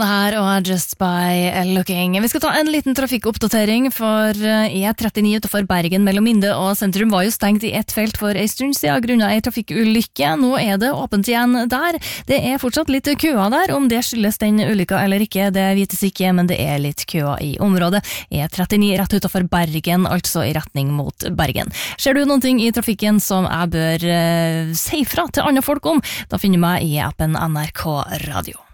Her og Just by Looking. Vi skal ta en liten trafikkoppdatering, for E39 utenfor Bergen mellom Minde og sentrum var jo stengt i ett felt for en stund siden grunnet en trafikkulykke. Nå er det åpent igjen der. Det er fortsatt litt køer der. Om det skyldes den ulykka eller ikke, det vites ikke, men det er litt køer i området. E39 rett utenfor Bergen, altså i retning mot Bergen. Ser du noen ting i trafikken som jeg bør si fra til andre folk om, da finner du meg i appen NRK Radio.